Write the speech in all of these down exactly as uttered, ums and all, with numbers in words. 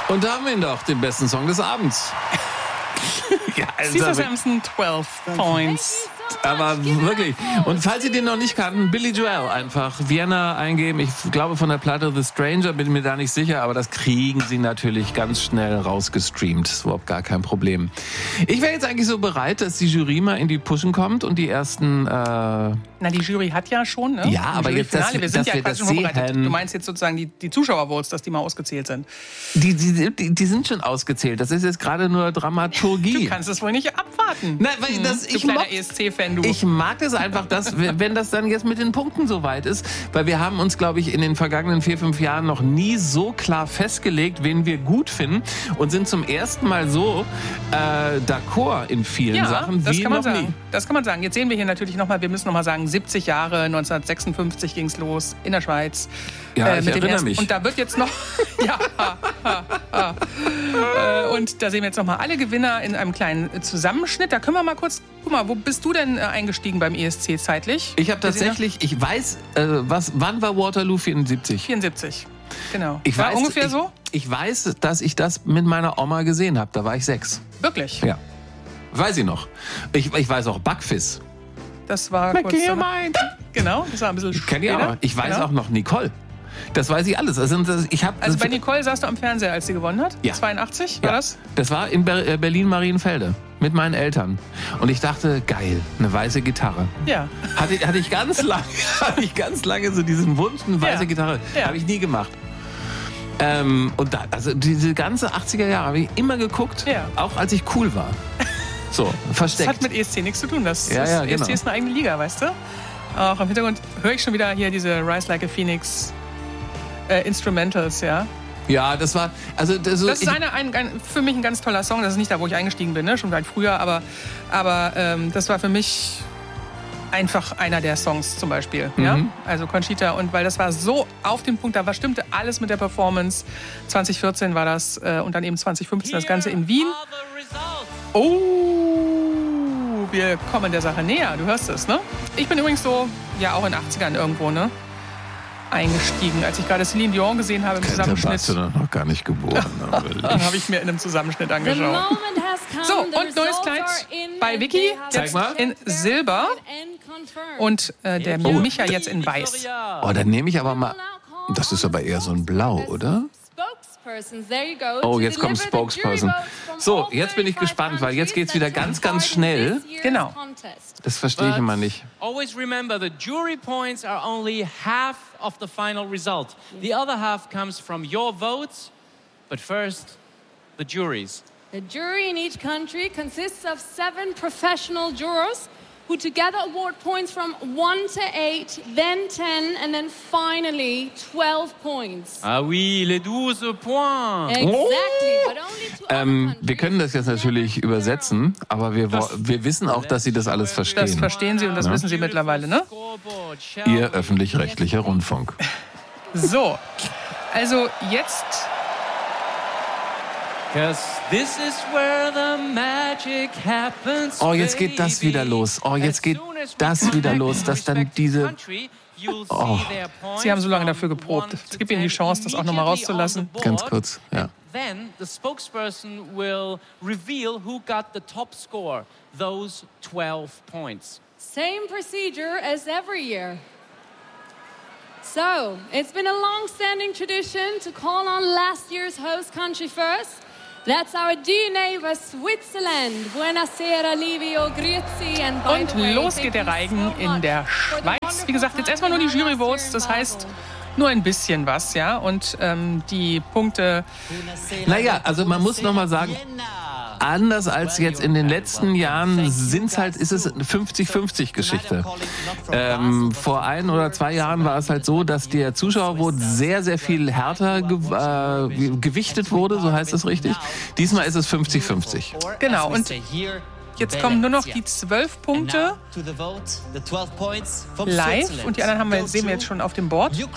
Und da haben wir ihn doch, den besten Song des Abends. Ja, also Caesar Samson, zwölf Points. Aber wirklich. Und falls ihr den noch nicht kannten, Billy Joel einfach Vienna eingeben. Ich glaube von der Platte The Stranger, bin mir da nicht sicher, aber das kriegen sie natürlich ganz schnell rausgestreamt. Das ist überhaupt gar kein Problem. Ich wäre jetzt eigentlich so bereit, dass die Jury mal in die Pushen kommt und die ersten... Äh Na, die Jury hat ja schon, ne? Ja, aber jetzt, dass, wir sind dass ja wir das schon vorbereitet. sehen. Du meinst jetzt sozusagen die, die Zuschauervotes, dass die mal ausgezählt sind? Die, die, die, die sind schon ausgezählt. Das ist jetzt gerade nur Dramaturgie. Du kannst es wohl nicht abwarten. Nein, weil das, du ich kleiner mag, E S C-Fan, du. Ich mag es einfach, dass, wenn das dann jetzt mit den Punkten so weit ist, weil wir haben uns, glaube ich, in den vergangenen vier, fünf Jahren noch nie so klar festgelegt, wen wir gut finden und sind zum ersten Mal so äh, d'accord in vielen ja, Sachen das wie kann man noch sagen. nie. Das kann man sagen. Jetzt sehen wir hier natürlich nochmal, wir müssen nochmal sagen, siebzig Jahre, neunzehnhundertsechsundfünfzig ging es los in der Schweiz. Ja, äh, ich mit dem erinnere ersten, mich. Und da wird jetzt noch... ja, ha, ha, ha. Äh, und da sehen wir jetzt nochmal alle Gewinner in einem kleinen Zusammenschnitt. Da können wir mal kurz... Guck mal, wo bist du denn äh, eingestiegen beim E S C zeitlich? Ich habe tatsächlich, ich weiß, äh, was, wann war Waterloo vierundsiebzig? vierundsiebzig, genau. Ich war weiß, ungefähr ich, so? Ich weiß, dass ich das mit meiner Oma gesehen habe. Da war ich sechs. Wirklich? Ja. Weiß ich noch. Ich, ich weiß auch Buckfizz. Das war Make kurz... your mind. Genau, das war ein bisschen Kenn ich später. auch. Ich weiß genau. auch noch Nicole. Das weiß ich alles. Also, ich hab, Also bei Nicole saß du am Fernseher, als sie gewonnen hat? Ja. zweiundachtzig war ja. das? Das war in Ber- Berlin-Marienfelde mit meinen Eltern. Und ich dachte, geil, eine weiße Gitarre. Ja. Hatte, hatte ich ganz lange, hatte ich ganz lange so diesen Wunsch, eine weiße Ja. Gitarre. Ja. Habe ich nie gemacht. Ähm, und da, also diese ganze achtziger Jahre habe ich immer geguckt, Ja. auch als ich cool war. So, versteckt. Das hat mit E S C nichts zu tun. Das Ja, ist, ja, E S C genau. ist eine eigene Liga, weißt du? Auch im Hintergrund höre ich schon wieder hier diese Rise Like a Phoenix äh, Instrumentals, ja. Ja, das war, also das, Das ist ich, eine, ein, ein, für mich ein ganz toller Song. Das ist nicht da, wo ich eingestiegen bin, ne? Schon weit früher, aber, aber ähm, das war für mich einfach einer der Songs zum Beispiel. Mhm. Ja? Also Conchita, und weil das war so auf den Punkt, da war, stimmte alles mit der Performance. zwanzig vierzehn war das äh, und dann eben zwanzig fünfzehn das Ganze in Wien. Oh, wir kommen der Sache näher, du hörst es, ne? Ich bin übrigens so, ja auch in den achtzigern irgendwo, ne? Eingestiegen, als ich gerade Celine Dion gesehen habe im Zusammenschnitt. warst du noch gar nicht geboren. Habe ich mir in einem Zusammenschnitt angeschaut. So, und neues Kleid bei Vicky, Zeig jetzt mal. in Silber und äh, der Oh. Micha jetzt in Weiß. Oh, dann nehme ich aber mal, das ist aber eher so ein Blau, oder? Oh, jetzt kommt Spokesperson. So, jetzt bin ich gespannt, weil jetzt geht's wieder ganz, ganz schnell. Genau. Das verstehe ich immer nicht. Always remember, the jury points are only half of the final result. The other half comes from your votes, but first, the juries. The jury in each country consists of seven professional jurors who together award points from one to eight, then ten, and then finally twelve points. Ah oui, les douze points. Exactly, but only two other Ähm, countries. wir können das jetzt natürlich übersetzen, aber wir, wo- wir wissen auch, dass Sie das alles Das verstehen. verstehen Sie und das Ja. wissen Sie mittlerweile, ne? Scoreboard, shall Ihr we? öffentlich-rechtlicher Rundfunk. So, also jetzt, 'Cause this is where the magic happens. Oh, jetzt geht das baby. wieder los. Oh, jetzt As geht soon as we das come wieder back los, to dass dann respective diese- country, you'll Oh. see their points Sie haben so lange dafür from geprobt. one Jetzt to gib ihnen die ten Chance, das auch noch mal immediately on rauszulassen. the Ganz board. kurz, ja. Then the spokesperson will reveal who got the top score, those twelve points. Same procedure as every year. So, it's been a long-standing tradition to call on last year's host country first. That's our dear neighbor Switzerland. Buonasera, Livio, grüezi, and by Und the way, los thank geht der you Reigen so in much der for the Schweiz. Wie gesagt, jetzt wonderful erstmal nur die time you had Jury-Votes, last das year in heißt Basel. nur ein bisschen was, ja. Und ähm, die Punkte, Naja, also man muss noch mal sagen, anders als jetzt in den letzten Jahren sind's halt, ist es eine fünfzig fünfzig Geschichte. Ähm, vor ein oder zwei Jahren war es halt so, dass der Zuschauervote sehr, sehr viel härter ge äh, gewichtet wurde, so heißt das richtig. Diesmal ist es fünfzig fünfzig. genau. Und jetzt kommen nur noch die zwölf Punkte live und die anderen haben wir, sehen wir jetzt schon auf dem Board. So,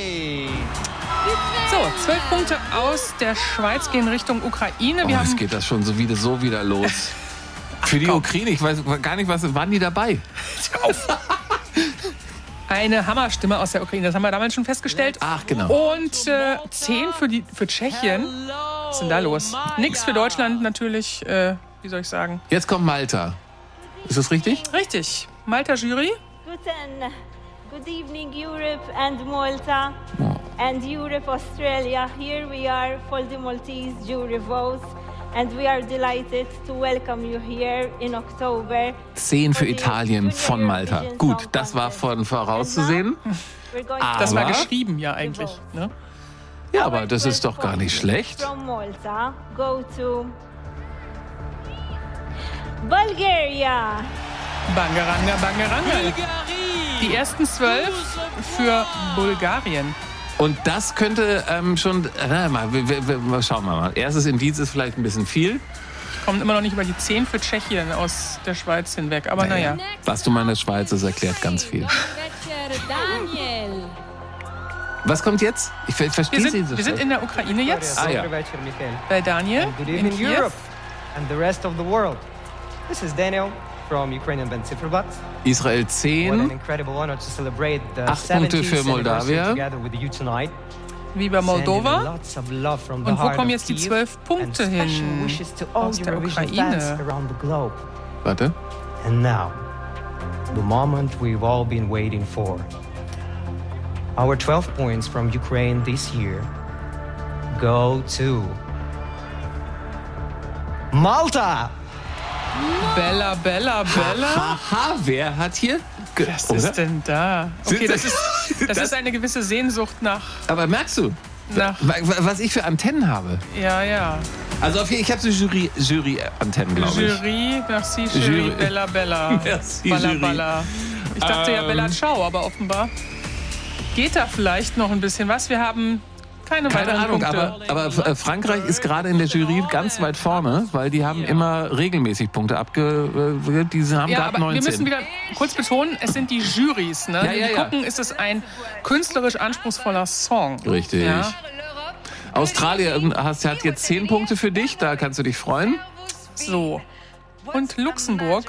zwölf Punkte aus der Schweiz gehen Richtung Ukraine. Oh, Wir jetzt haben geht das schon so wieder, so wieder los. Für die komm. Ukraine, ich weiß gar nicht, was waren die dabei? Eine Hammerstimme aus der Ukraine, das haben wir damals schon festgestellt. Ach, genau. Und äh, zehn für, die, für Tschechien. Was ist denn da los? Nix für Deutschland natürlich, äh, wie soll ich sagen? Jetzt kommt Malta. Ist das richtig? Richtig. Malta Jury. Guten, good evening Europe and Malta and Europe, Australia. Here we are for the Maltese jury votes. And we are delighted to welcome you here in October. Zehn für Italien von Malta. Gut, das war von vorauszusehen. Das war Aber- geschrieben ja eigentlich. Ne? Ja, aber das ist doch gar nicht schlecht. From Malta, go to Bulgaria. Bangaranga, Bangaranga. Bulgarie. Die ersten zwölf für Bulgarien. Und das könnte ähm, schon, na, mal, wir, wir, wir, schauen wir mal. Erstes Indiz ist vielleicht ein bisschen viel. Kommt immer noch nicht über die zehn für Tschechien aus der Schweiz hinweg. Aber naja. Was du meinst, Schweiz, das erklärt ganz viel. Daniel. Was kommt jetzt? Ich ver verstehe Wir Sie sind, so wir sind schlecht. in der Ukraine jetzt. Ah ja. Bei Daniel Good in evening, Kiew. Europe and the rest of the world. This is Daniel from Ukrainian band Cifrablat. Israel What an zehn. incredible honor to celebrate the Acht Punkte für seventieth Moldawia. anniversary together with you tonight. Wie bei Moldova. Sending lots of love from the Und wo heart kommen of jetzt die Kyiv zwölf Punkte and special hin? wishes to all Aus der Eurovision Ukraine. fans around the globe. Warte. And now, the moment we've all been waiting for. Our twelve points from Ukraine this year go to Malta. Bella, Bella, Bella. Haha, wer hat hier? ge- Was Oder? ist denn da? Sind Okay, Sie- das ist, das Das- ist eine gewisse Sehnsucht nach, Aber merkst du, nach wa- wa- was ich für Antennen habe? ja, ja. Also auf jeden, ich habe so Jury, Jury-Antennen, glaube ich. Jury, merci, Jury. Jury, Bella, Bella. Merci, Balla, Jury. Balla. Ich dachte ja Ähm. Bella Ciao, aber offenbar geht da vielleicht noch ein bisschen was. Wir haben keine, Keine weiteren Ahnung, Punkte. aber, aber äh, Frankreich ist gerade in der Jury ganz weit vorne, weil die haben immer regelmäßig Punkte abge... äh, Die haben Ja, gerade aber wir müssen neunzehn. wieder kurz betonen, es sind die Jurys. Ne? Ja, ja, die ja. gucken, ist es ein künstlerisch anspruchsvoller Song. Richtig. Ja? Australien hast, hat jetzt zehn Punkte für dich, da kannst du dich freuen. So. Und Luxemburg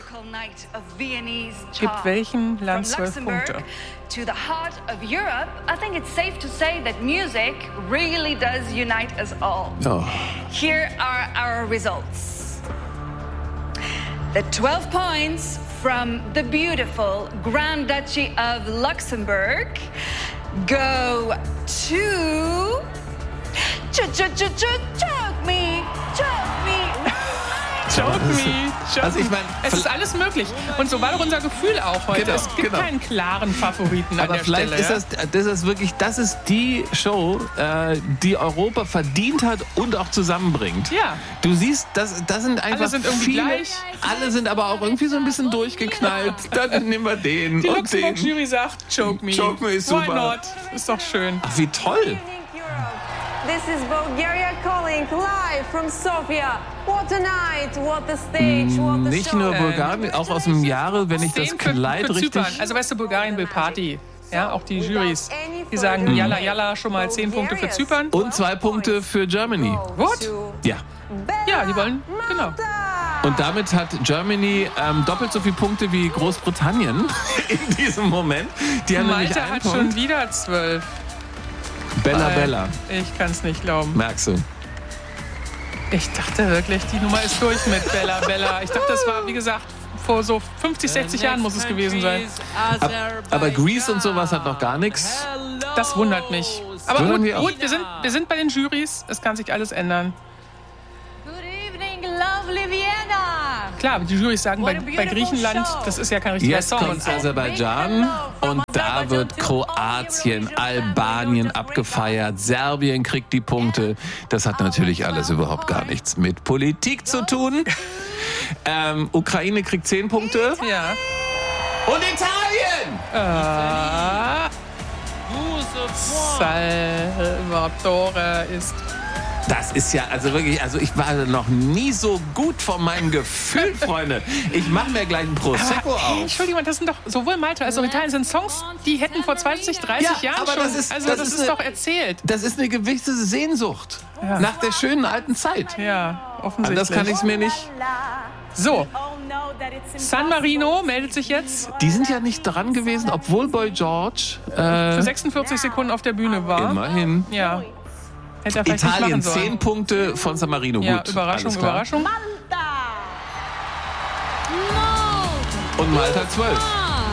gibt welchem Land zwölf Punkte? To the heart of Europe, I think it's safe to say that music really does unite us all. Oh. Here are our results. The twelve points from the beautiful Grand Duchy of Luxembourg go to Ch- ch- ch- ch- Choke me, choke me. Choke me, choke Also ich mein, Es ist alles möglich. Und so war doch unser Gefühl auch heute. Genau, es gibt genau. keinen klaren Favoriten Aber an der vielleicht Stelle. ist ja? das, das ist wirklich, das ist die Show, äh, die Europa verdient hat und auch zusammenbringt. Ja. Du siehst, das, das sind einfach sind irgendwie viele, gleich. alle sind aber auch irgendwie so ein bisschen durchgeknallt. Dann nehmen wir den Die und den. Luxemburg-Jury sagt, choke me. Choke me ist Why super. not? Ist doch schön. Ach, wie toll. This is Bulgaria calling live from Sofia. What a night, what a stage, what a Nicht show. nur Bulgarien, auch aus dem Jahre, wenn ich das Zehn für, Kleid für richtig... Zypern. Also weißt du, Bulgarien will Party. Ja, auch die Jurys. Die sagen, yalla, yalla, schon mal zehn Punkte für Zypern. Und zwei Punkte für Germany. What? Ja. Ja, die wollen, genau. Und damit hat Germany ähm, doppelt so viele Punkte wie Großbritannien in diesem Moment. Die haben nämlich Malta einen hat Punkt. schon wieder zwölf. Bella Äh, Bella, Ich kann es nicht glauben. merkst du. Ich dachte wirklich, die Nummer ist durch mit Bella Bella. Ich dachte, das war, wie gesagt, vor so fünfzig, sechzig Jahren muss es gewesen sein. Ab, aber Grease und sowas hat noch gar nichts. Das wundert mich. Aber Wundern gut, wir auch. gut wir, sind, wir sind bei den Jurys. Es kann sich alles ändern. Good evening, lovely Vienna. Klar, die Jurys sagen, bei, What a bei beautiful Griechenland, show. das ist ja kein richtiger Jetzt Song. kommt Aserbaidschan und da wird Kroatien, Albanien abgefeiert. Serbien kriegt die Punkte. Das hat natürlich alles überhaupt gar nichts mit Politik zu tun. Ähm, Ukraine kriegt zehn Punkte. Ja. Und Italien! Ah, Salvatore ist... Das ist ja, also wirklich, also ich war noch nie so gut von meinem Gefühl, Freunde. Ich mache mir gleich ein Prosecco Hey, auf. Entschuldigung, das sind doch sowohl Malta als auch Italien sind Songs, die hätten vor zwanzig, dreißig Ja, Jahren aber schon... das ist- also das das, ist ist, eine- doch erzählt. Das ist eine gewisse Sehnsucht Ja. nach der schönen alten Zeit. Ja, offensichtlich. Anders kann ich es mir nicht... So, Oh no, San Marino meldet sich jetzt. Die sind ja nicht dran gewesen, obwohl Boy George äh, für sechsundvierzig Sekunden auf der Bühne war. Immerhin. Ja. Hätte er vielleicht Italien, nicht machen sollen. zehn Punkte von San Marino. Ja, Gut, Überraschung, alles klar. Überraschung. Und Malta zwölf.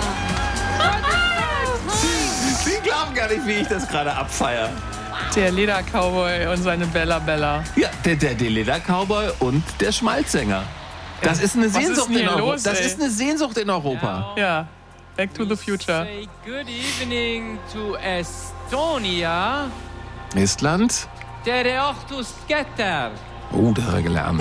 Sie glauben gar nicht, wie ich das gerade abfeiere. Der Leder-Cowboy und seine Bella Bella. Ja, der, der, der Leder-Cowboy und der Schmalzsänger. Das ist eine Was ist Sehnsucht denn hier in Europa. los, Das ey? ist eine Sehnsucht in Europa. Ja, Back to the Future. Say good evening to Estonia. Estland. Tere Ohtus Keter. Oh, da hat er gelernt.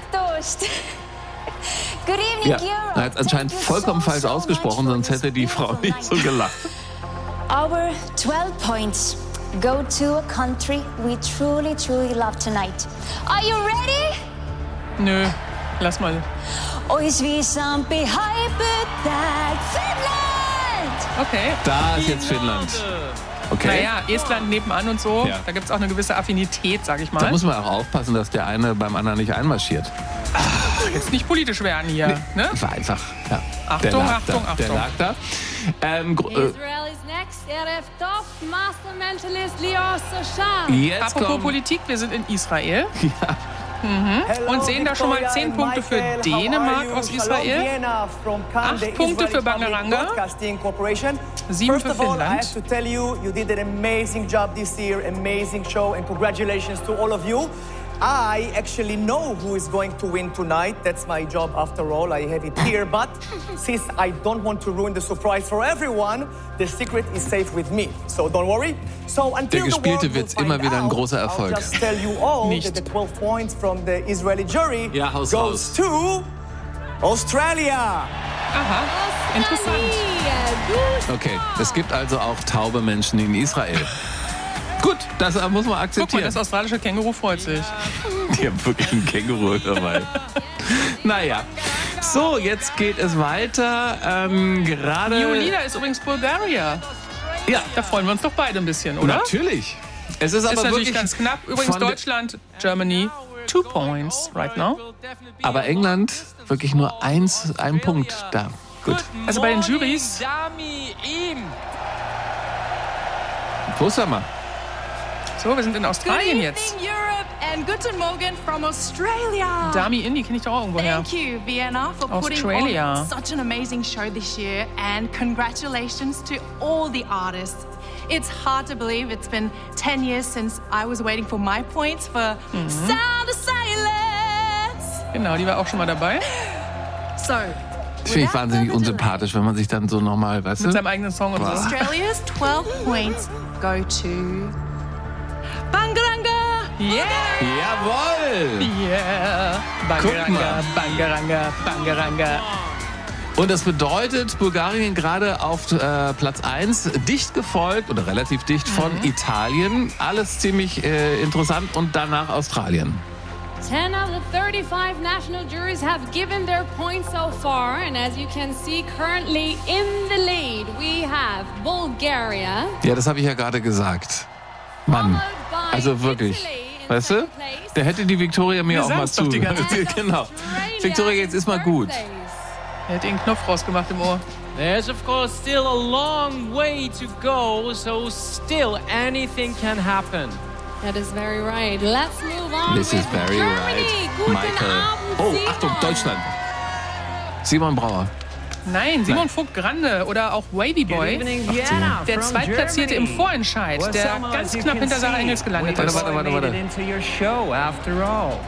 Good evening, Ja, Europe. er hat es anscheinend Thank you vollkommen so falsch much ausgesprochen, for sonst this hätte die Frau beautiful nicht so night. gelacht. Our twelve points go to a country we truly, truly love tonight. Are you ready? Nö, lass mal. Ois vi sampi hypetag Finnland! Okay. Da ist jetzt Finnland. Okay. Naja, Estland nebenan und so. Ja. Da gibt es auch eine gewisse Affinität, sag ich mal. Da muss man auch aufpassen, dass der eine beim anderen nicht einmarschiert. Jetzt nicht politisch werden hier. Ne? War einfach. Ja. Achtung, der lag Achtung, da. Der Achtung. lag da. Ähm, gro- äh, Israel is next. R F Top, Master Mentalist Lior Soshan. jetzt Apropos kommt, Politik, wir sind in Israel. Mhm. Und sehen da schon mal zehn Punkte für Dänemark aus Israel. Acht Punkte für Bangaranga. Sieben für Finnland. I have to tell you, you did an amazing job this year, amazing show, and congratulations to all of you. I actually know who is going to win tonight. That's my job after all. I have it here. But since I don't want to ruin the surprise for everyone, the secret is safe with me. So don't worry. So until Der the gespielte world will Witz, immer find wieder ein out, großer Erfolg. I'll just tell you all Nicht. that the twelve points from the Israeli jury Ja, Haus goes raus. to Australia. Aha, interessant. okay, es gibt also auch taube Menschen in Israel. Gut, das muss man Guck mal, akzeptieren. das australische Känguru freut sich. Die haben wirklich einen Känguru dabei. Naja. So, jetzt geht es weiter. Ähm, gerade. Violina ist übrigens Bulgaria. Ja, Da freuen wir uns doch beide ein bisschen, oder? natürlich. Es ist aber Ist natürlich wirklich ganz knapp. Übrigens von der- Deutschland, Germany, two points right now. Aber England wirklich nur eins, ein Punkt da. Gut. Also bei den Jurys. Dami Im. Prost mal. So, wir sind in Australien jetzt. Europe, and guten Morgen from Australia. Dami Indi kenne ich doch auch irgendwo her. Thank you, Vienna, for putting Australia. on such an amazing show this year, and congratulations to all the artists. It's hard to believe it's been ten years since I was waiting for my points for Sound of Silence. Genau, die war auch schon mal dabei. So, Das finde ich wahnsinnig unsympathisch, wenn man sich dann so nochmal, weißt Mit du? seinem eigenen Song und so. Australia's twelve points go to Bangaranga. Yeah! Jawohl! Yeah! Guck Bangaranga, mal. Bangaranga, Bangaranga. Und das bedeutet, Bulgarien gerade auf äh, Platz eins, dicht gefolgt oder relativ dicht von Italien. Alles ziemlich äh, interessant und danach Australien. ten of the thirty-five national juries have given their points so far, and as you can see, currently in the lead, we have Bulgaria. Ja, das habe ich ja gerade gesagt. Mann, followed by also wirklich. Italy in Weißt du? second place. Da hätte die Victoria mir Wir auch mal sagen's doch zu. die ganze Zeit. Genau. Australia Victoria, jetzt in ist mal third gut. place. Er hat den Knopf rausgemacht im Ohr. There's of course still a long way to go, so still anything can happen. That is very right. Let's move on This with is very Germany. right, Guten Michael. Abend, Oh, Simon. Achtung, Deutschland. Simon Brauer. Nein, Simon Vogt Grande oder auch Wavy Boy. Der Zweitplatzierte im Vorentscheid, der ganz knapp hinter Sarah Engels gelandet Warte, ist. warte, warte, warte. into your show after all.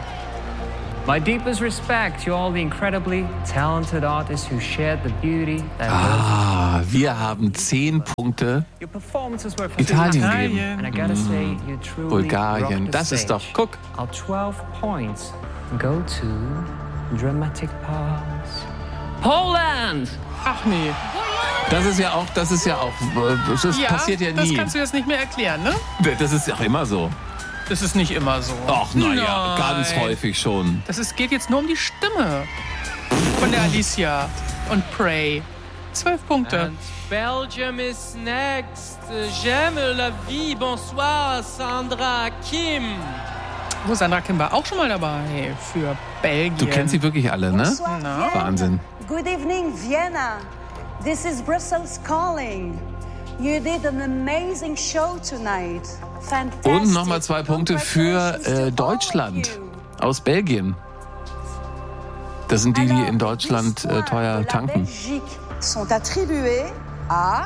My deepest respect to all the incredibly talented artists who shared the beauty that Ah, wir haben zehn Punkte your performances were Italien Italien. gegeben. And I gotta say, you truly Bulgarien, rocked the das ist doch, stage. guck. Our twelve points go to dramatic pause. Poland! Ach nee. Das ist ja auch, das ist ja auch, äh, das Ja, passiert ja das nie. kannst du jetzt nicht mehr erklären, ne? Das ist ja auch immer so. Das ist nicht immer so. Ach, naja, Nein. ganz häufig schon. Das ist, geht jetzt nur um die Stimme von der Alicia und Prey. Zwölf Punkte. And Belgium is next. J'aime la vie. Bonsoir, Sandra Kim. Oh, Sandra Kim war auch schon mal dabei für Belgien. Du kennst sie wirklich alle, ne? Na? Wahnsinn. Good evening, Vienna. This is Brussels calling. You did an amazing show tonight. Fantastic. Und nochmal zwei Punkte für äh, Deutschland aus Belgien. Das sind die, die in Deutschland äh, teuer tanken. Sont attribués à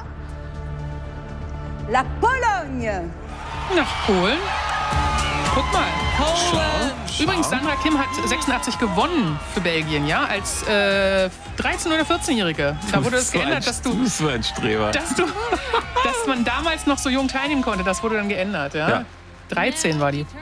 la Pologne. Nach Polen. Guck mal. Schau, schau. Übrigens, Sandra Kim hat sechsundachtzig gewonnen für Belgien, ja, als äh, dreizehn- oder vierzehnjährige. Da wurde es so geändert, ein, dass du, du bist so ein Streber. dass du, dass man damals noch so jung teilnehmen konnte. Das wurde dann geändert, ja. Ja. dreizehn war die.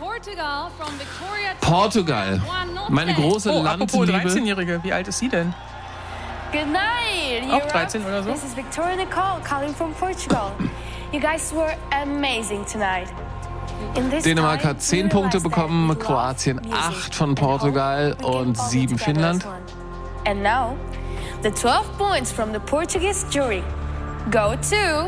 Portugal. Meine große Oh, apropos Landsliebe. dreizehnjährige. Wie alt ist sie denn? Good night, Auch Europe. dreizehn oder so? This is Victoria Nicole calling from Portugal. You guys were amazing tonight. In this Dänemark time, hat zehn we Punkte realized that bekommen, we love Kroatien music acht von and Portugal how we can und all sieben be together Finnland. as one. And now, the twelve points from the Portuguese jury go to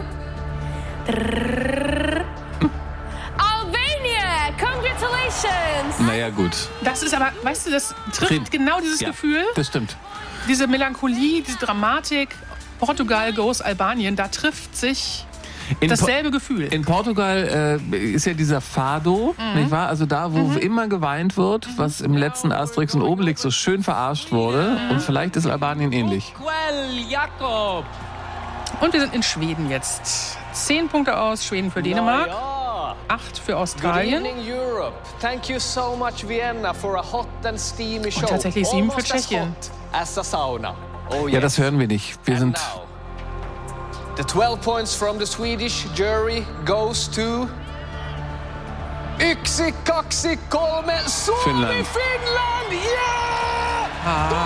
Albania. Congratulations! Naja, gut. Das ist aber, weißt du, das trifft Red- genau dieses Ja, Gefühl, das stimmt. diese Melancholie, diese Dramatik. Portugal goes Albanien, da trifft sich In dasselbe Gefühl. In Portugal äh, ist ja dieser Fado, Mhm. nicht wahr? Also da, wo Mhm. immer geweint wird, was im letzten Asterix und Obelix so schön verarscht wurde. Mhm. Und vielleicht ist Albanien ähnlich. Well, Jakob. Und wir sind in Schweden jetzt. Zehn Punkte aus Schweden für Dänemark, acht für Australien. Good evening, Europe. Thank you so much, Vienna, for a hot and steamy show. Und tatsächlich sieben für Almost as Tschechien. hot as a sauna. Oh, Ja, yes. das hören wir nicht. Wir sind The twelve points from the Swedish jury goes to Yksi, kaksi, kolme, Suomi, Finnland. Finnland! Yeah!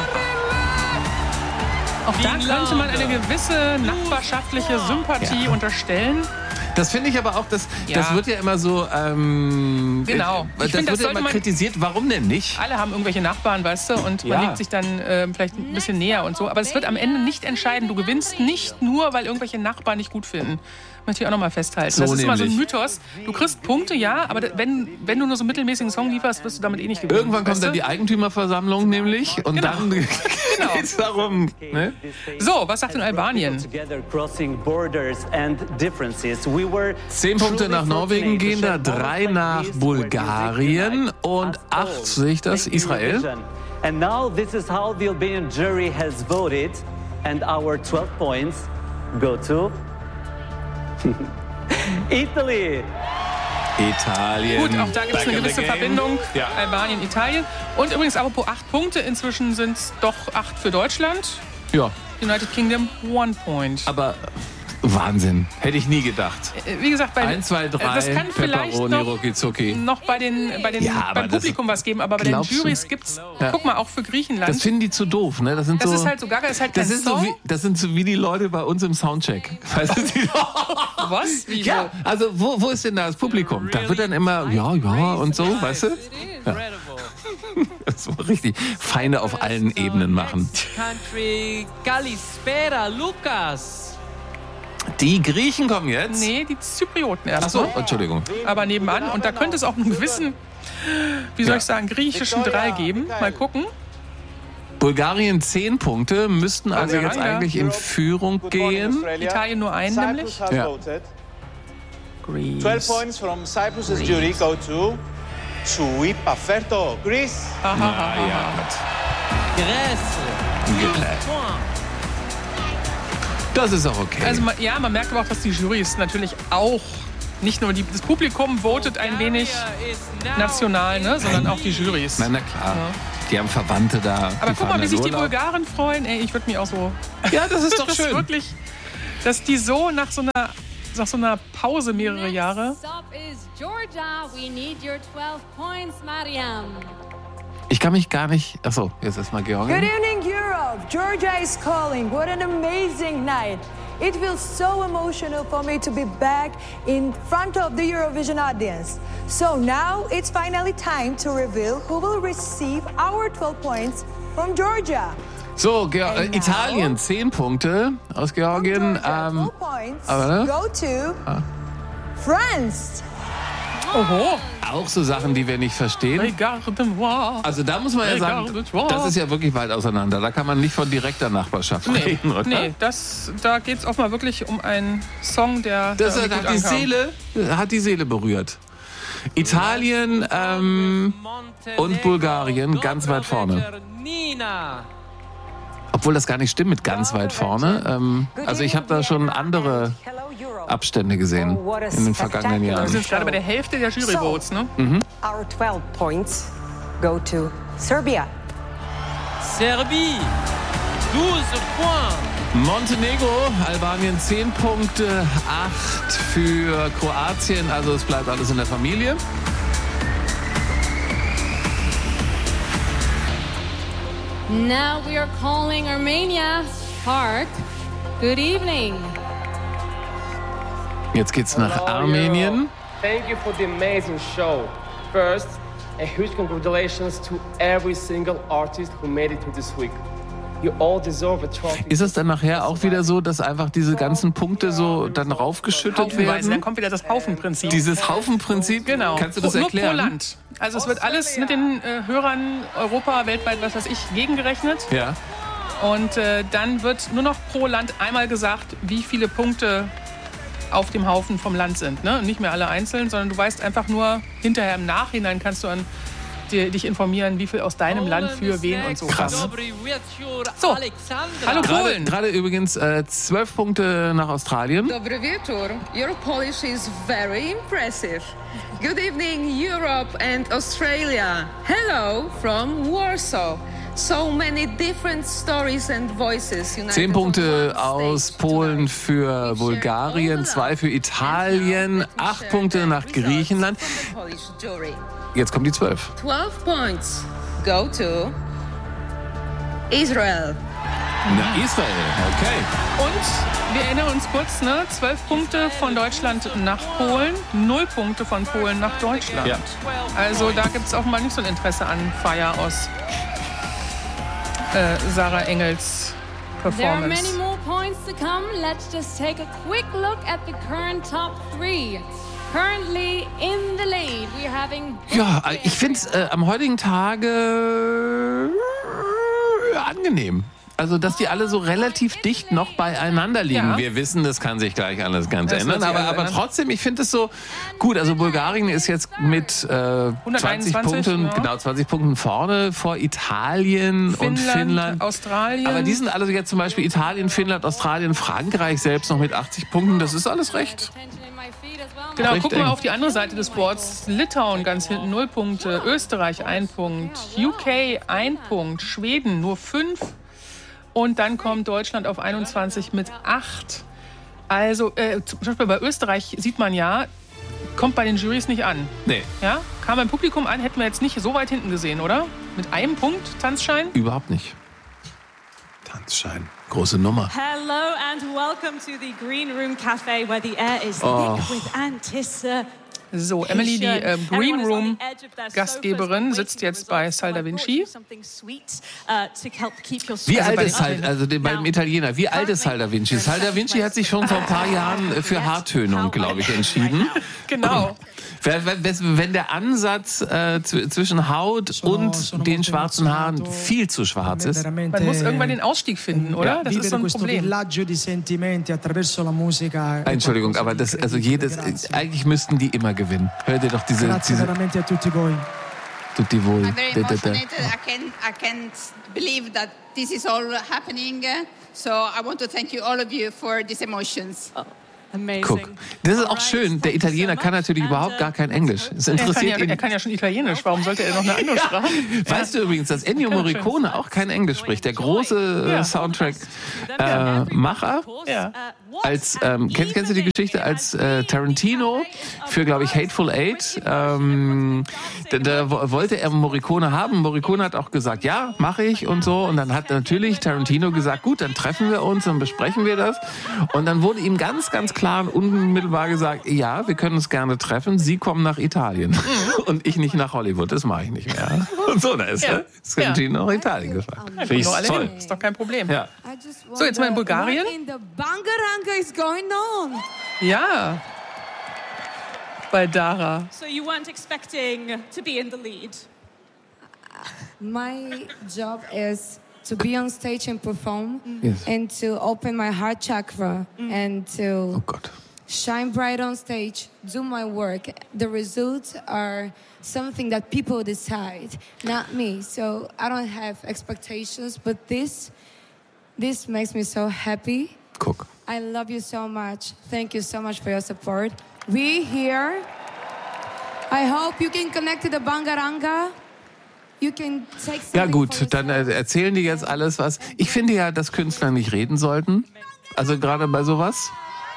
Auch da könnte man eine gewisse nachbarschaftliche Sympathie Ja. unterstellen. Das finde ich aber auch, das, Ja. das wird ja immer so, ähm, Genau. äh, Ich das find, das wird ja sollte immer man- kritisiert. Warum denn nicht? Alle haben irgendwelche Nachbarn, weißt du, und man Ja. liegt sich dann äh, vielleicht ein bisschen näher und so. Aber es wird am Ende nicht entscheiden. Du gewinnst nicht nur, weil irgendwelche Nachbarn dich gut finden. Möchte ich auch noch mal festhalten. So das ist immer so ein nämlich. Mythos. Du kriegst Punkte, ja, aber wenn, wenn du nur so einen mittelmäßigen Song lieferst, wirst du damit eh nicht gewinnen. Irgendwann kommt weißt dann du? die Eigentümerversammlung nämlich und Genau. dann geht es darum. Ne? So, was sagt denn Albanien? Zehn Punkte nach Norwegen gehen da, drei nach Bulgarien und acht sehe ich das, Israel. And now this is how the Albanian jury has voted, and our twelve points go to Italy. Italien. Gut, auch da gibt es Back eine in the gewisse game. Verbindung. Ja. Albanien, Italien. Und übrigens, apropos acht Punkte, inzwischen sind es doch acht für Deutschland. Ja, United Kingdom, one point. aber Wahnsinn. Hätte ich nie gedacht. Äh, Wie gesagt, bei Eins, zwei, drei, das kann vielleicht Pepperoni, noch, Rucki-Zucki. noch bei den, bei den, Ja, aber beim das- Publikum was geben, aber bei den glaubst du? Jurys gibt's. Ja. Guck mal, auch für Griechenland. Das finden die zu doof, ne? Das, sind Das so, ist halt so gaga, ist halt das kein ist so Song. wie, das sind so wie die Leute bei uns im Soundcheck. Weißt du, die, Was? Wie ja, also wo, wo ist denn da das Publikum? Da wird dann immer, ja, ja und so, weißt du? Ja. Das war richtig Feinde auf allen Ebenen machen. Country Kalispera, Lukas. Die Griechen kommen jetzt. Nee, die Zyprioten erst. Ach so, Entschuldigung. Aber nebenan. Und da könnte es auch einen gewissen, wie soll Ja. ich sagen, griechischen Drei geben. Mal gucken. Bulgarien zehn Punkte, müssten also Also jetzt Ranga. eigentlich in Führung gehen. Italien nur einen nämlich. Cyprus has Ja. voted. Greece. twelve points from Cyprus's jury go to Sui Paferto, Greece. Aha, aha, aha. Grèce. Das ist auch okay. Also man- ja, man merkt aber auch, dass die Jurys natürlich auch nicht nur die, das Publikum votet ein wenig national, ne, sondern auch die Jurys. Na, na klar. Die haben Verwandte da. Aber die guck mal, fahren wie in sich die Urlaub. Bulgaren freuen. Ey, ich würde mich auch so. Ja, das ist doch das schön. Wirklich, dass die so nach so einer, nach so einer Pause mehrere Jahre. Stop is Georgia. We need your twelve points, Mariam. Ich kann mich gar nicht. Achso, jetzt erstmal Good Georgien. evening, Europe. Georgia is calling. What an amazing night. It feels so emotional for me to be back in front of the Eurovision audience. So now it's finally time to reveal who will receive our twelve points from Georgia. So, Ge äh, And now- Italien zehn Punkte aus Georgien. Georgia, Ähm, twelve points aber, ne? go to Ah. France. Oho. Auch so Sachen, die wir nicht verstehen. Regarde-moi. Also da muss man ja sagen, Regarde-toi. das ist ja wirklich weit auseinander. Da kann man nicht von direkter Nachbarschaft Nee, reden, oder? nee das, da geht es offenbar wirklich um einen Song, der Das da hat, gut die ankam. Seele, hat die Seele berührt. Italien ähm, und Bulgarien ganz weit vorne. Obwohl das gar nicht stimmt mit ganz weit vorne. Ähm, also ich habe da schon andere Abstände gesehen in den vergangenen Wir Jahren. sind gerade bei der Hälfte der Juryvotes, ne? Mhm. Our twelve points go to Serbia. Serbie, douze points. Montenegro, Albanien zehn Punkte, acht für Kroatien. Also es bleibt alles in der Familie. Now we are calling Armenia. Park, good evening. Jetzt geht's nach Armenien. Thank you for the amazing show. First, a huge congratulations to every single artist who made it to this week. You all deserve a trophy. Ist es dann nachher auch wieder so, dass einfach diese ganzen Punkte so dann raufgeschüttet Haufenweise, werden? dann kommt wieder das Haufenprinzip. Dieses Haufenprinzip? Genau. Kannst du das Pro- erklären? Nur pro Land. Also es wird alles mit den äh, Hörern Europa, weltweit, was weiß ich, gegengerechnet. Ja. Und äh, dann wird nur noch pro Land einmal gesagt, wie viele Punkte auf dem Haufen vom Land sind. Ne? Und nicht mehr alle einzeln, sondern du weißt einfach nur, hinterher im Nachhinein kannst du an die, dich informieren, wie viel aus deinem Land für wen und so. Krass. kam. So, hallo Gerade, Polen. gerade übrigens äh, zwölf Punkte nach Australien. Dobry wieczór. Your Polish is very impressive. Good evening, Europe and Australia. Hello from Warsaw. So many different stories and voices. United Zehn Punkte on one aus stage Polen für Bulgarien, zwei für Italien, acht Punkte nach Griechenland. from the Polish jury. Jetzt kommen die zwölf. twelve points go to Israel. Na, Israel, okay. Und wir erinnern uns kurz, ne? zwölf Punkte von Deutschland nach Polen, null Punkte von Polen nach Deutschland. Ja. Also da gibt es auch mal nicht so ein Interesse an Feier aus äh, Sarah Engels There are Performance. many more points to come. Let's just take a quick look at the current top three. Currently in the lead, we're having. Ja, ich finde es äh, am heutigen Tage äh, angenehm. Also, dass die alle so relativ dicht noch beieinander liegen. Ja. Wir wissen, das kann sich gleich alles ganz Das ändern. wird sich Aber, alles aber ändern. trotzdem, ich finde es so gut. Also, Bulgarien ist jetzt mit äh, zwanzig Punkten, ja. genau, zwanzig Punkten vorne vor Italien und Finnland, Finnland. Australien. Aber die sind alle jetzt zum Beispiel Italien, Finnland, Australien, Frankreich selbst noch mit achtzig Punkten. Das ist alles recht. Genau, Recht gucken wir eng. auf die andere Seite des Boards. Litauen ganz hinten, null Punkte. Österreich, ein Punkt. U K, ein Punkt. Schweden, nur fünf. Und dann kommt Deutschland auf einundzwanzig mit acht. Also, äh, zum Beispiel bei Österreich sieht man ja, kommt bei den Jurys nicht an. Nee. Ja? Kam beim Publikum an, hätten wir jetzt nicht so weit hinten gesehen, oder? Mit einem Punkt, Tanzschein? Überhaupt nicht. Tanzschein. Große Nummer. Hello and welcome to the Green Room Cafe, where the air is Oh. thick with anticipation. So, Emily, die äh, Green Room Gastgeberin, sitzt jetzt bei Sal da Vinci. Wie alt ist Sal, also den, beim Italiener, wie alt ist Sal da Vinci? Sal da Vinci hat sich schon vor ein paar Jahren für Haartönung, glaube ich, entschieden. Genau. Wenn der Ansatz äh, zwischen Haut und den schwarzen Haaren viel zu schwarz ist. Man muss irgendwann den Ausstieg finden, oder? Das ist so ein Problem. Entschuldigung, aber das, also jedes, eigentlich müssten die immer gewinnen. Hör dir doch diese, diese tutti voi. I'm very Da, da, da. emotional. I can't, I can't believe that this is all happening. So I want to thank you, all of you, for these emotions. Guck, das ist auch schön. Der Italiener kann natürlich überhaupt gar kein Englisch. Es Er kann, interessiert ja, ihn. er kann ja schon Italienisch. Warum sollte er noch eine andere Sprache? Weißt du übrigens, dass Ennio Morricone auch kein Englisch spricht? Der große äh, Ja. Soundtrack-Macher. Ja. Als, ähm, kennst, kennst du die Geschichte, als äh, Tarantino für, glaube ich, Hateful Eight, ähm, da, da wo- wollte er Morricone haben. Morricone hat auch gesagt, ja, mache ich und so. Und dann hat natürlich Tarantino gesagt, gut, dann treffen wir uns und besprechen wir das. Und dann wurde ihm ganz, ganz klar und unmittelbar gesagt, ja, wir können uns gerne treffen. Sie kommen nach Italien und ich nicht nach Hollywood. Das mache ich nicht mehr. Und so, da ist Ja. er. Ist Tarantino nach Italien gefahren. Einfach Finde ich nur alle toll. hin. Ist doch kein Problem. Ja. So, jetzt mal in Bulgarien. What in the Bangaranga is going on? Ja. bei Dara. So you weren't expecting to be in the lead? My job is to be on stage and perform Yes. and to open my heart chakra and to Oh Gott. shine bright on stage, do my work. The results are something that people decide, not me. So I don't have expectations, but this this makes me so happy. Guck. I love you so much. Thank you so much for your support. We here. I hope you can connect to the Bangaranga. You can take Ja something gut, dann äh, erzählen die jetzt alles was. Ich finde ja, dass Künstler nicht reden sollten. Also gerade bei sowas.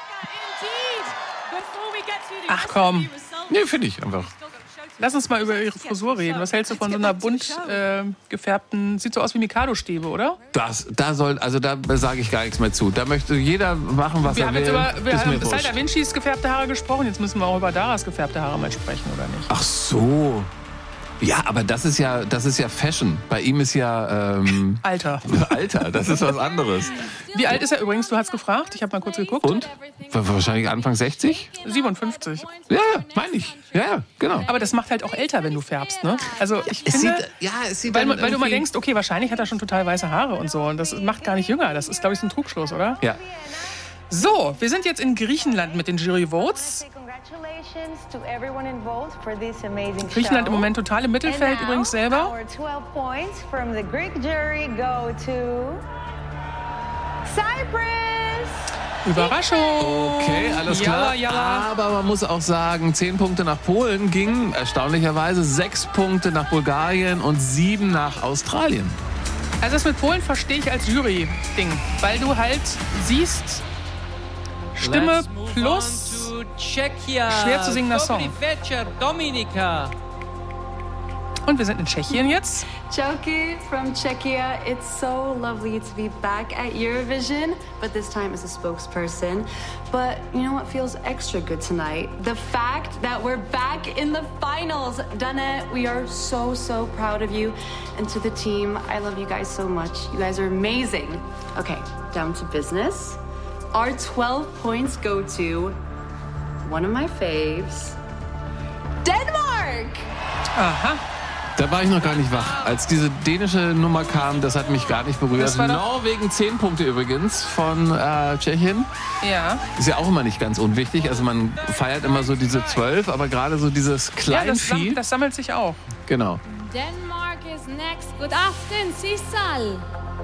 Ach komm. Nee, finde ich einfach. Lass uns mal über ihre Frisur reden. Was hältst du von so einer bunt äh, gefärbten, sieht so aus wie Mikado-Stäbe, oder? Das, da soll, also da sage ich gar nichts mehr zu. Da möchte jeder machen, was Wir er haben will. jetzt über wir Ist haben mir Sal wurscht. Da Vincis gefärbte Haare gesprochen. Jetzt müssen wir auch über Daras gefärbte Haare mal sprechen, oder nicht? Ach so. Ja, aber das ist ja, das ist ja Fashion. Bei ihm ist ja ähm, Alter. Alter, das ist was anderes. Wie alt ist er übrigens? Du hast gefragt. Ich habe mal kurz geguckt. Und? War wahrscheinlich Anfang sechzig? siebenundfünfzig. Ja, meine ich. Ja, ja, genau. Aber das macht halt auch älter, wenn du färbst, ne? Also ich es finde, sieht- ja, es sieht weil, dann weil du mal irgendwie- denkst, okay, wahrscheinlich hat er schon total weiße Haare und so. Und das macht gar nicht jünger. Das ist, glaube ich, so ein Trugschluss, oder? Ja. So, wir sind jetzt in Griechenland mit den Jury-Votes. Congratulations to everyone involved for this amazing Griechenland im show. Moment total im Mittelfeld And now, übrigens selber. Our twelve points from the Greek jury go to Cyprus. Überraschung. Okay, alles klar. Jalla, jalla. Aber man muss auch sagen, zehn Punkte nach Polen gingen erstaunlicherweise, sechs Punkte nach Bulgarien und sieben nach Australien. Also das mit Polen verstehe ich als Jury-Ding, weil du halt siehst, Stimme Let's move plus on to Czechia. schwer zu singender Song. Dobry večer, Dominika. Und wir sind in Tschechien jetzt. Joki from Czechia. It's so lovely to be back at Eurovision, but this time as a spokesperson. But you know what feels extra good tonight? The fact that we're back in the finals. Dana, we are so, so proud of you. And to the team, I love you guys so much. You guys are amazing. Okay, down to business. Our twelve points go to one of my faves, Denmark! Aha. Da war ich noch gar nicht wach. Als diese dänische Nummer kam, das hat mich gar nicht berührt. Das war doch- Norwegen zehn Punkte übrigens von äh, Tschechien. Ja. Ist ja auch immer nicht ganz unwichtig. Also man feiert immer so diese zwölf, aber gerade so dieses Ja, das, Kleinvieh. sam- das sammelt sich auch. Genau. Denmark is next. Good afternoon, Sissal.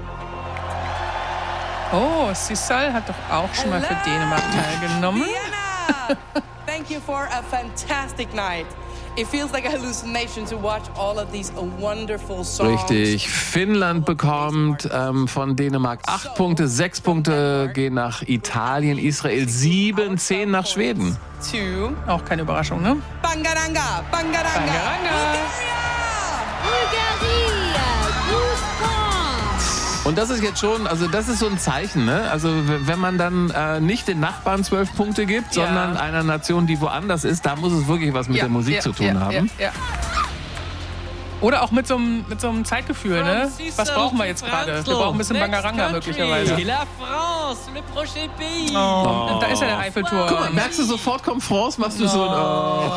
Oh, Sissal hat doch auch schon mal für Dänemark teilgenommen. Vienna! Thank you for a fantastic night. It feels like a hallucination to watch all of these wonderful songs. Richtig. Finnland bekommt ähm, von Dänemark acht Punkte, sechs Punkte gehen nach Italien, Israel sieben, zehn nach Schweden. To Auch keine Überraschung, ne? Bangaranga, Bangaranga. Bangaranga. Bulgaria, Goosebumps. Und das ist jetzt schon, also das ist so ein Zeichen, ne? Also w- wenn man dann äh, nicht den Nachbarn zwölf Punkte gibt, Ja. sondern einer Nation, die woanders ist, da muss es wirklich was mit Ja, der Musik ja, zu tun ja, haben. Ja, ja. Oder auch mit so einem mit so einem Zeitgefühl, ne? Was brauchen wir jetzt gerade? Wir brauchen ein bisschen Bangaranga möglicherweise. La France, le prochain pays. Oh, da ist ja der Eiffelturm. Guck mal, merkst du sofort, kommt France, machst du so ein, oh.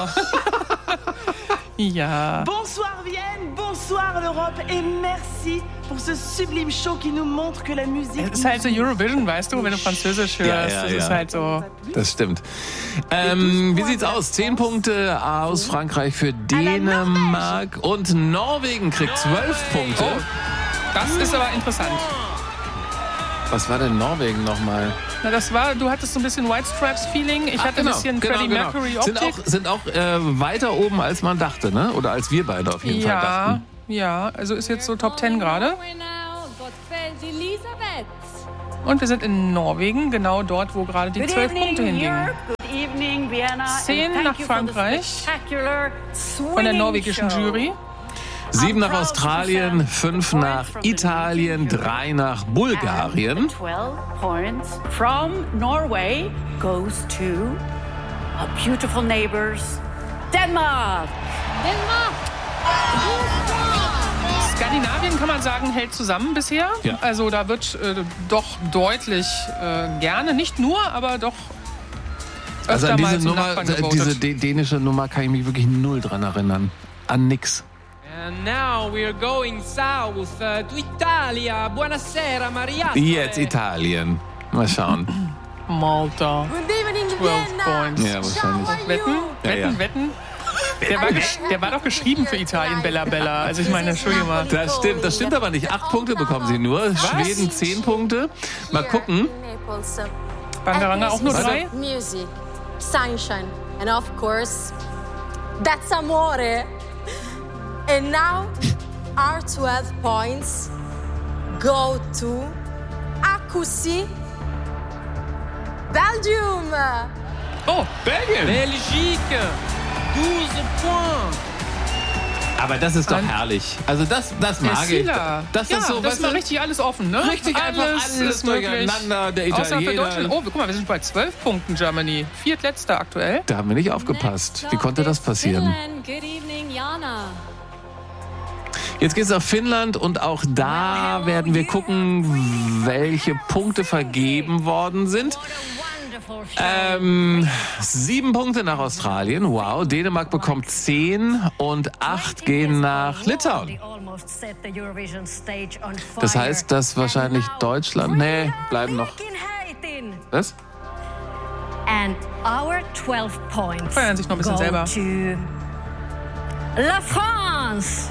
Ja. Bonsoir Vienne, bonsoir l'Europe et merci pour ce sublime show qui nous montre que la musique... Es ist halt so Eurovision, weißt du, wenn du Französisch hörst. Ja, ja, das ja. ist halt so. Das stimmt. Ähm, wie sieht's aus? Zehn Punkte aus Frankreich für Dänemark und Norwegen kriegt zwölf Punkte. Oh, das ist aber interessant. Was war denn Norwegen nochmal? Na, das war, du hattest so ein bisschen White Stripes Feeling. Ich Ah, hatte ein bisschen Freddie Mercury Sind Optik. auch, sind auch äh, weiter oben, als man dachte, ne? Oder als wir beide auf jeden Fall Ja, dachten. ja, also ist jetzt so Top Ten gerade. Now, Gottfeld Elisabeth. Und wir sind in Norwegen, genau dort, wo gerade die Good zwölf evening, Punkte hingingen. Europe. Good evening, Vienna. and Zehn thank nach you for the Frankreich spectacular von der swinging norwegischen show. Jury. Sieben nach Australien, fünf nach Italien, drei nach Bulgarien. twelve points from Norway goes to our beautiful neighbors, Denmark. Denmark. Skandinavien, kann man sagen, hält zusammen bisher. Ja. Also da wird äh, doch deutlich äh, gerne, nicht nur, aber doch Also an öfter mal diese zum Nummer, Nachbarn äh, gewotet. diese dä- dänische Nummer kann ich mich wirklich null dran erinnern. An nix. And now we're going south uh, to Italia. Buonasera, Maria. Jetzt Italien. Mal schauen. Malta. Good evening, zwölf Vienna. Points. Ja, wahrscheinlich. Wetten? Ja, Wetten, ja. wetten? Der war, gesch- der war doch geschrieben für Italien, Bella Bella. Also ich meine, Entschuldigung mal. Das stimmt, das stimmt aber nicht. Acht Punkte bekommen sie nur. Schweden zehn Punkte. Mal gucken. Bangaranga auch nur drei? Music, sunshine, and of course, that's amore. And now, our twelve points go to Akusi, Belgium. Oh, Belgien. Belgique, douze points. Aber das ist doch herrlich. Also das, das mag ich. Sila. Das ja, ist so, das weißt ist mal du, richtig alles offen, ne? richtig einfach alles ist möglich. durcheinander. Der Außer für Italiener. Deutschland. Oh, guck mal, wir sind bei zwölf Punkten, Germany. Viertletzter aktuell. Da haben wir nicht aufgepasst. Wie konnte das passieren? Finland. Good evening, Jana. Jetzt geht's nach Finnland und auch da werden wir gucken, welche Punkte vergeben worden sind. Ähm, sieben Punkte nach Australien. Wow. Dänemark bekommt zehn und acht gehen nach Litauen. Das heißt, dass wahrscheinlich Deutschland... Nee, bleiben noch... Was? And our twelve points Feiern sich noch ein bisschen go selber. to La France.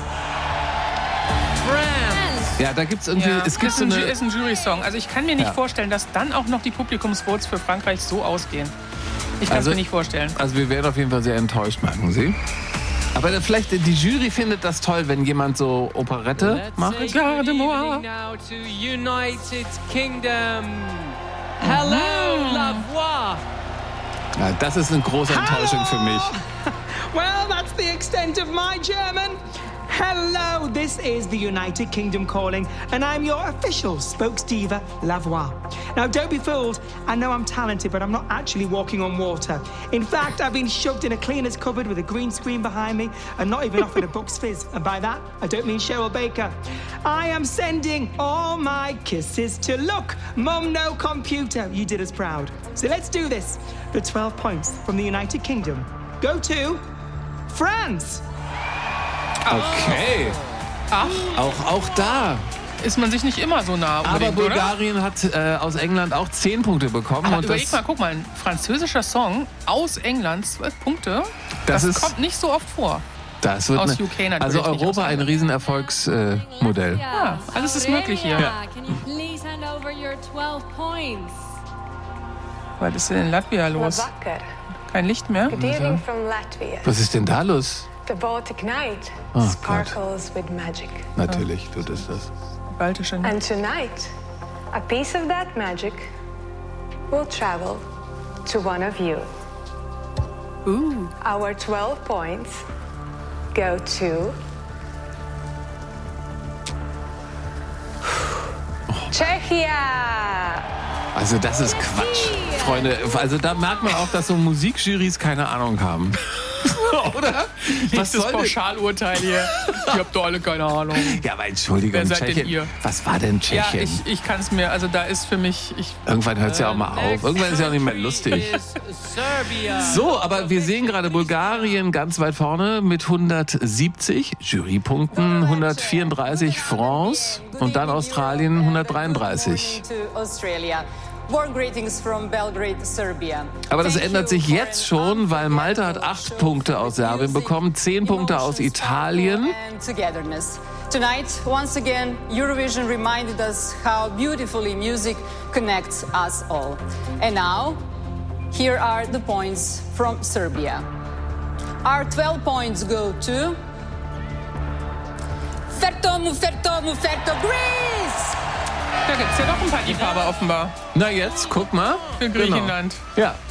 Ja, da gibt's irgendwie... Ja, Es gibt ist, so ein, eine... Ju- ist ein Jury-Song. Also ich kann mir nicht Ja. vorstellen, dass dann auch noch die Publikumsvotes für Frankreich so ausgehen. Ich kann es Also- mir nicht vorstellen. Also wir werden auf jeden Fall sehr enttäuscht, merken Sie. Aber vielleicht, die Jury findet das toll, wenn jemand so Operette macht. Regarde-moi. Now to United Kingdom. Hello, la voix. Ja, das ist eine große Enttäuschung für mich. Well, that's the extent of my German. Hello, this is the United Kingdom calling, and I'm your official spokesdiva, La Voix. Now, don't be fooled. I know I'm talented, but I'm not actually walking on water. In fact, I've been shoved in a cleaner's cupboard with a green screen behind me and not even offered a Bucks Fizz. And by that, I don't mean Cheryl Baker. I am sending all my kisses to look. Mum, no computer. You did us proud. So let's do this. The twelve points from the United Kingdom go to France. Okay. Ach, Auch, auch da. ist man sich nicht immer so nah Aber unbedingt, oder? Bulgarien hat äh, aus England auch zehn Punkte bekommen. Aber und überleg das, mal, guck mal, ein französischer Song aus England, zwölf Punkte. Das Das, ist- kommt nicht so oft vor. das wird aus eine, U K natürlich also nicht, Europa aus ein Riesenerfolgsmodell. Äh, Modell. Ja, alles ist möglich hier. Ja. Can you please hand over your twelve points? Was ist denn in Latvia los? Kein Licht mehr? Good evening from Latvia. Was ist denn da los? The Baltic night Oh, sparkles with magic. Natürlich tut es das. Baltische Nacht. And tonight, a piece of that magic will travel to one of you. Ooh. Our twelve points go to Czechia. Also das ist Quatsch, Freunde. Also da merkt man auch, dass so Musikjurys keine Ahnung haben. Oder? Was ist das Pauschalurteil hier? Ihr habt doch alle keine Ahnung. Ja, aber Entschuldigung, Wer seid Tschechien. denn ihr? Was war denn Ja, Tschechien? ich, ich kann es mir, also da ist für mich, ich, Irgendwann hört es ja auch mal auf. Irgendwann ist ja auch nicht mehr lustig. So, aber wir sehen gerade Bulgarien ganz weit vorne mit hundertsiebzig Jurypunkten, hundertvierunddreißig France und dann Australien hundertdreiunddreißig. To Australia. Warm greetings from Belgrade, Serbia. Aber das Thank ändert you sich for jetzt schon, weil Malta hat acht Punkte aus Serbien bekommen, zehn Punkte aus Italien. and togetherness. Tonight, once again, Eurovision reminded us how beautifully music connects us all. And now, here are the points from Serbia. Our twelve points go to Ferto Muferto Muferto Greece! da gibt es ja doch ein paar Liebhaber offenbar. Na jetzt, guck mal. Für Griechenland. Genau. Ja,